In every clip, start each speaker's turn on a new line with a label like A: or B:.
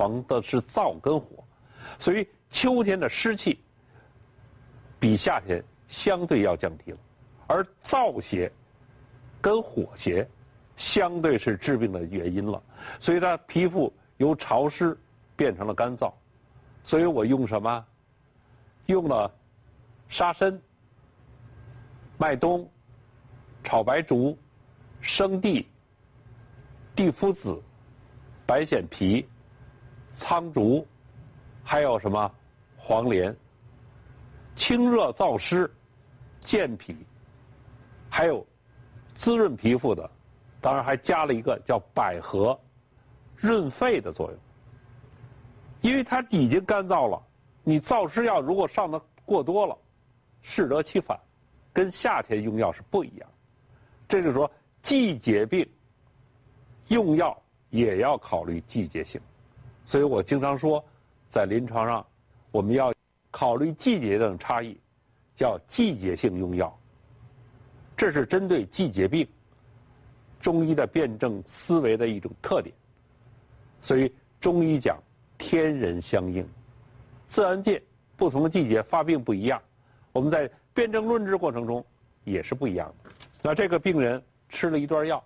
A: 防的是燥跟火，所以秋天的湿气比夏天相对要降低了，而燥邪跟火邪相对是治病的原因了，所以他皮肤由潮湿变成了干燥，所以我用什么？用了沙参、麦冬、炒白术、生地、地肤子、白藓皮、苍术，还有什么黄连，清热燥湿、健脾，还有滋润皮肤的，当然还加了一个叫百合，润肺的作用。因为它已经干燥了，你燥湿药如果上的过多了，适得其反，跟夏天用药是不一样。这就是说，季节病用药也要考虑季节性。所以我经常说，在临床上我们要考虑季节的差异，叫季节性用药。这是针对季节病中医的辩证思维的一种特点。所以中医讲天人相应，自然界不同的季节发病不一样，我们在辩证论治过程中也是不一样的。那这个病人吃了一段药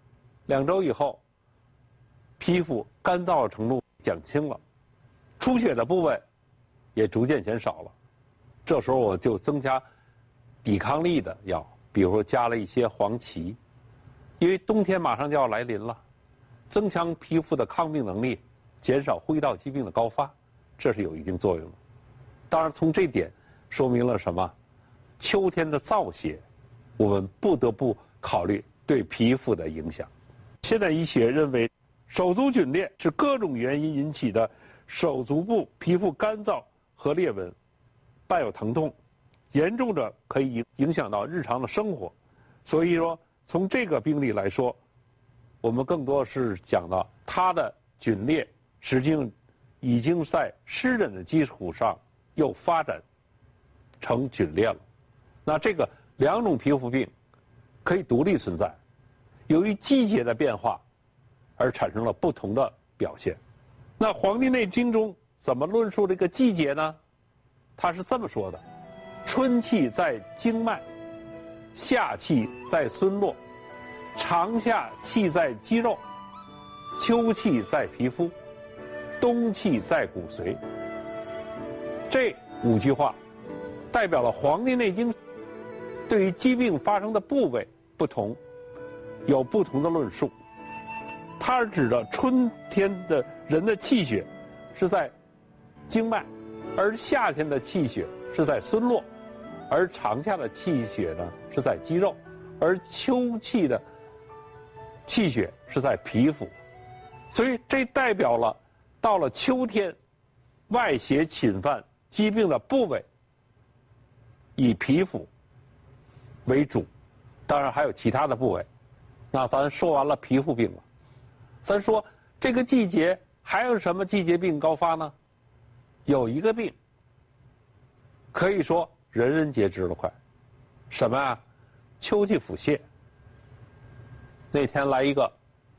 A: ，2周以后，皮肤干燥的程度减轻了，出血的部位也逐渐减少了。这时候我就增加抵抗力的药，比如说加了一些黄芪，因为冬天马上就要来临了，增强皮肤的抗病能力，减少呼吸道疾病的高发，这是有一定作用的。当然，从这点说明了什么？秋天的燥邪，我们不得不考虑对皮肤的影响。现代医学认为，手足皲裂是各种原因引起的手足部皮肤干燥和裂纹，伴有疼痛，严重者可以影响到日常的生活。所以说，从这个病例来说，我们更多是讲到它的皲裂实际上已经在湿疹的基础上又发展成皲裂了。那这个2种皮肤病可以独立存在，由于季节的变化而产生了不同的表现。那《黄帝内经》中怎么论述这个季节呢？他是这么说的：春气在经脉，夏气在孙络，长夏气在肌肉，秋气在皮肤，冬气在骨髓。这5句话代表了《黄帝内经》对于疾病发生的部位不同，有不同的论述。它是指的春天的人的气血是在经脉，而夏天的气血是在孙络，而长夏的气血呢是在肌肉，而秋气的气血是在皮肤。所以这代表了到了秋天，外邪侵犯疾病的部位以皮肤为主，当然还有其他的部位。那咱说完了皮肤病了，咱说这个季节还有什么季节病高发呢？有一个病可以说人人皆知了，快，什么啊？秋季腹泻。那天来一个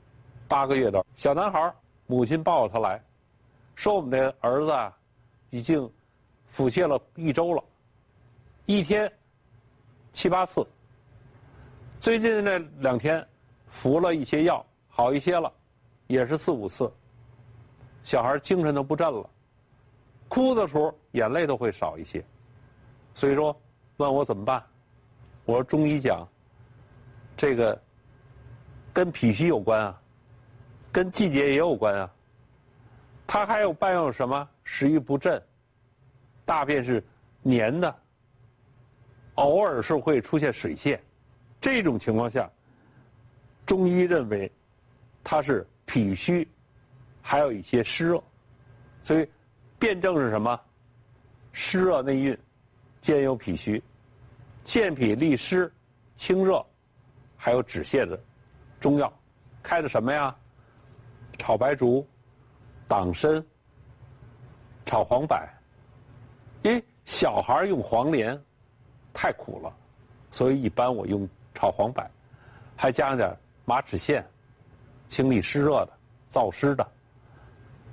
A: 8个月的小男孩，母亲抱着他来，说我们的儿子啊已经腹泻了1周了，一天7、8次，最近这2天服了一些药好一些了，也是4、5次。小孩精神都不振了，哭的时候眼泪都会少一些。所以说问我怎么办，我说中医讲这个跟脾虚有关啊，跟季节也有关啊。他还有伴有什么食欲不振，大便是黏的，偶尔是会出现水泄。这种情况下，中医认为它是脾虚，还有一些湿热。所以辩证是什么？湿热内蕴，兼有脾虚，健脾利湿、清热，还有止泻的中药。开的什么呀？炒白术、党参、炒黄柏。因为小孩用黄连太苦了，所以一般我用炒黄柏，还加上点马齿苋，清理湿热的、燥湿的。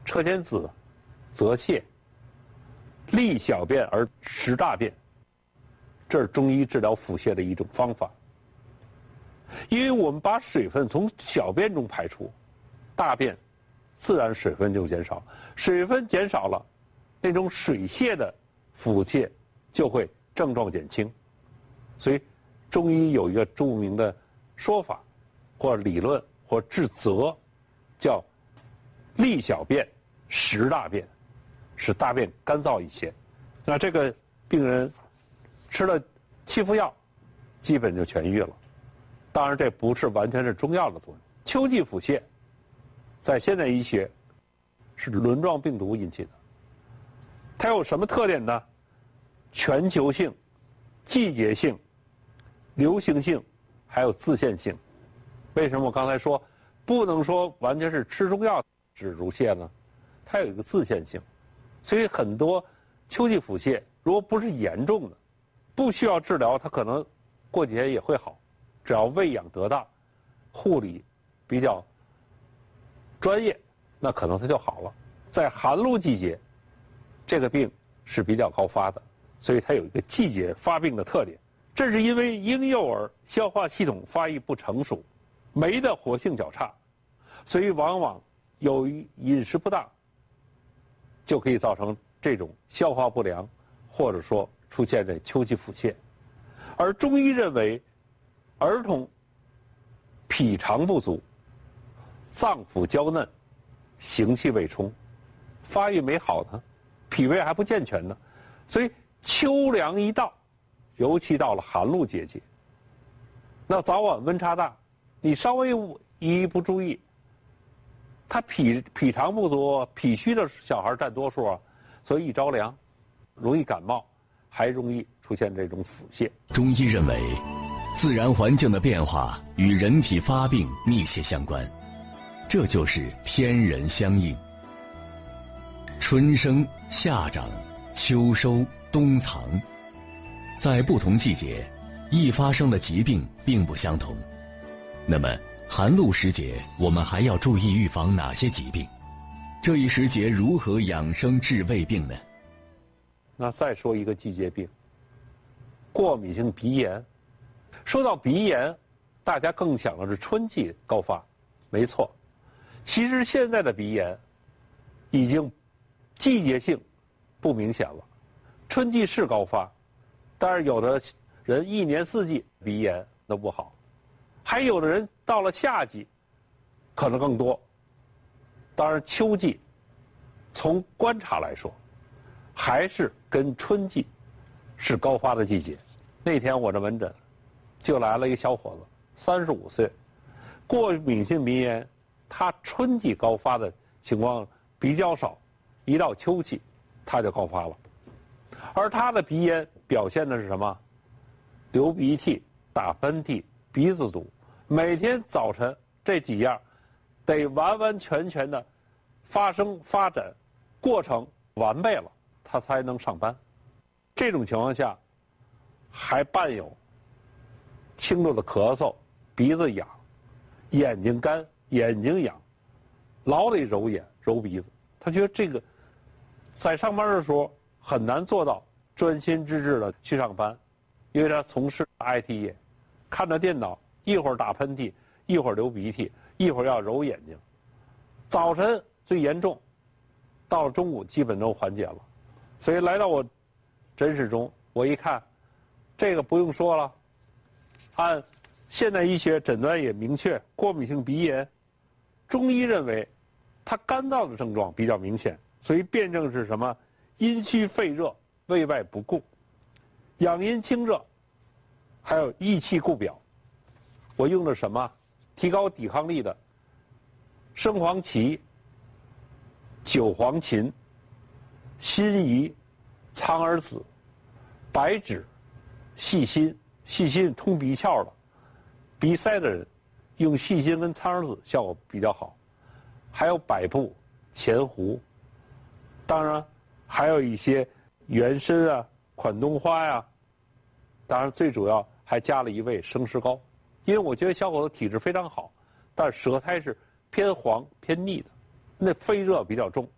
A: 车前子、泽泻，利小便而实大便，这是中医治疗腹泻的一种方法。因为我们把水分从小便中排出，大便自然水分就减少，水分减少了，那种水泻的腹泻就会症状减轻。所以中医有一个著名的说法或理论或治则，叫利小便实大便，使大便干燥一些。那这个病人吃了7副药基本就痊愈了。当然这不是完全是中药的作用。秋季腹泻在现代医学是轮状病毒引起的，它有什么特点呢？全球性、季节性、流行性，还有自限性。为什么我刚才说不能说完全是吃中药治乳泻呢？它有一个自限性，所以很多秋季腹泻如果不是严重的，不需要治疗，它可能过几天也会好，只要喂养得当，护理比较专业，那可能它就好了。在寒露季节，这个病是比较高发的，所以它有一个季节发病的特点。这是因为婴幼儿消化系统发育不成熟，酶的活性较差，所以往往由于饮食不当，就可以造成这种消化不良，或者说出现这秋季腹泻。而中医认为，儿童脾肠不足，脏腑娇嫩，行气未充，发育没好呢，脾胃还不健全呢，所以秋凉一到，尤其到了寒露节节，那早晚温差大，你稍微一不注意，他脾肠不足、脾虚的小孩占多数啊，所以一着凉，容易感冒，还容易出现这种腹泻。
B: 中医认为，自然环境的变化与人体发病密切相关，这就是天人相应。春生、夏长、秋收、冬藏，在不同季节，易发生的疾病并不相同。那么，寒露时节，我们还要注意预防哪些疾病？这一时节如何养生治胃病呢？
A: 那再说一个季节病，过敏性鼻炎。说到鼻炎，大家更想的是春季高发，没错。其实现在的鼻炎已经季节性不明显了，春季是高发，但是有的人一年四季鼻炎都不好，还有的人到了夏季可能更多。当然秋季从观察来说，还是跟春季是高发的季节。那天我这门诊就来了一个小伙子，35岁，过敏性鼻炎，他春季高发的情况比较少，一到秋季他就高发了。而他的鼻炎表现的是什么？流鼻涕、打喷嚏、鼻子堵，每天早晨这几样得完完全全的发展过程完备了，他才能上班。这种情况下还伴有轻度的咳嗽、鼻子痒、眼睛干、眼睛痒，老得揉眼揉鼻子。他觉得这个在上班的时候很难做到专心致志的去上班，因为他从事 IT 业，看着电脑一会儿打喷嚏，一会儿流鼻涕，一会儿要揉眼睛。早晨最严重，到了中午基本都缓解了。所以来到我诊室中，我一看，这个不用说了，按现代医学诊断也明确，过敏性鼻炎，中医认为它干燥的症状比较明显，所以辨证是什么？阴虚肺热，胃外不顾，养阴清热，还有益气固表。我用的什么？提高抵抗力的生黄芪、韭黄芩、辛夷、苍耳子、白芷、细辛。细辛通鼻窍的，鼻塞的人用细辛跟苍耳子效果比较好。还有百部、前胡，当然还有一些原参啊、款冬花呀，当然最主要还加了一味生石膏。因为我觉得小伙子体质非常好，但舌苔是偏黄偏腻的，那肺热比较重，